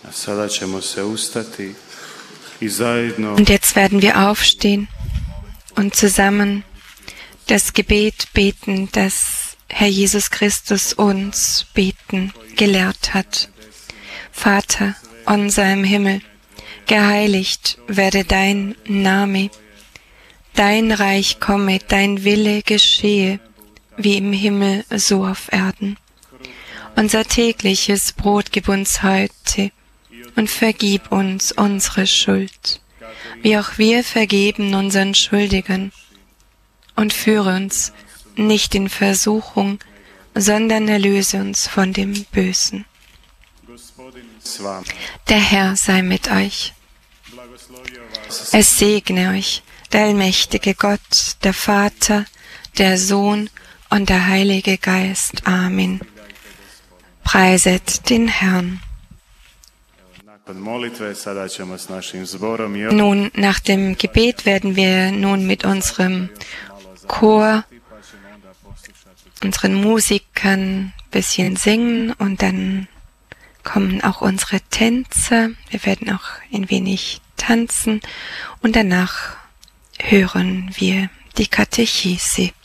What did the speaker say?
Und jetzt werden wir aufstehen und zusammen das Gebet beten, das Herr Jesus Christus uns beten gelehrt hat. Vater unser im Himmel, geheiligt werde dein Name, dein Reich komme, dein Wille geschehe, wie im Himmel so auf Erden. Unser tägliches Brot gib uns heute und vergib uns unsere Schuld, wie auch wir vergeben unseren Schuldigern. Und führe uns nicht in Versuchung, sondern erlöse uns von dem Bösen. Der Herr sei mit euch. Es segne euch der allmächtige Gott, der Vater, der Sohn und der Heilige Geist. Amen. Preiset den Herrn. Nun, nach dem Gebet werden wir nun mit unserem Chor, unseren Musikern ein bisschen singen und dann kommen auch unsere Tänzer. Wir werden auch ein wenig tanzen und danach hören wir die Katechese.